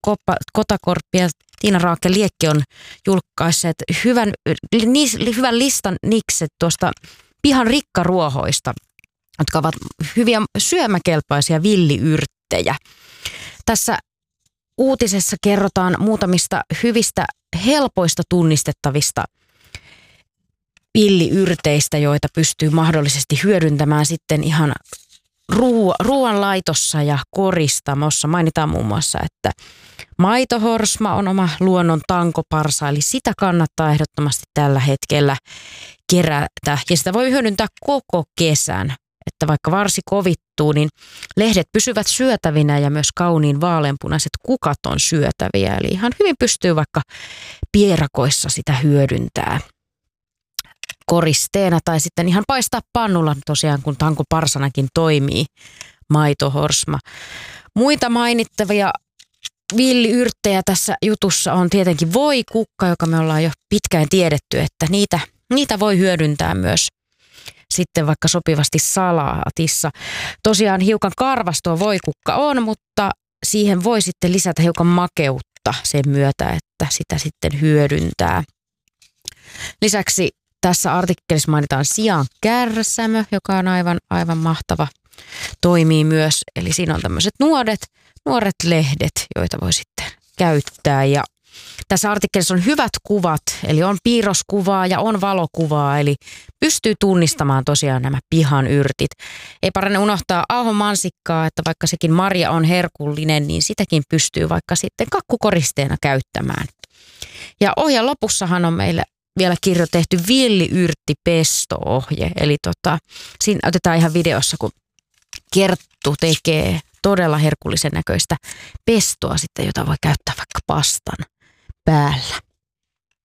Kotakorpi ja Tiina Raake Liekki on julkaisseet hyvän listan nikset tuosta pihan rikkaruohoista, jotka ovat hyviä syömäkelpoisia villiyrttejä. Tässä uutisessa kerrotaan muutamista hyvistä, helpoista tunnistettavista villiyrteistä, joita pystyy mahdollisesti hyödyntämään sitten ihan ruoanlaitossa ja koristamossa. Mainitaan muun muassa, että maitohorsma on oma luonnon tankoparsa, eli sitä kannattaa ehdottomasti tällä hetkellä kerätä. Ja sitä voi hyödyntää koko kesän, että vaikka varsi kovittuu, niin lehdet pysyvät syötävinä ja myös kauniin vaaleanpunaiset kukat on syötäviä. Eli ihan hyvin pystyy vaikka pierakoissa sitä hyödyntää koristeena tai sitten ihan paistaa pannulla tosiaan, kun tankoparsanakin toimii maitohorsma. Muita mainittavia villiyrttejä tässä jutussa on tietenkin voikukka, joka me ollaan jo pitkään tiedetty, että niitä voi hyödyntää myös sitten vaikka sopivasti salaatissa. Tosiaan hiukan karvas tuo voikukka on, mutta siihen voi sitten lisätä hiukan makeutta sen myötä, että sitä sitten hyödyntää. Lisäksi tässä artikkelissa mainitaan sian kärsämö, joka on aivan mahtava. Toimii myös, eli siinä on tämmöiset nuoret lehdet, joita voi sitten käyttää. Ja tässä artikkelissa on hyvät kuvat, eli on piirroskuvaa ja on valokuvaa, eli pystyy tunnistamaan tosiaan nämä pihan yrtit. Ei parane unohtaa auhomansikkaa, että vaikka sekin marja on herkullinen, niin sitäkin pystyy vaikka sitten kakkukoristeena käyttämään. Ja ohjan lopussahan on meillä vielä tehty villiyrttipesto-ohje, eli siinä otetaan ihan videossa, kun Kerttu tekee todella herkullisen näköistä pestoa sitten, jota voi käyttää vaikka pastan päällä.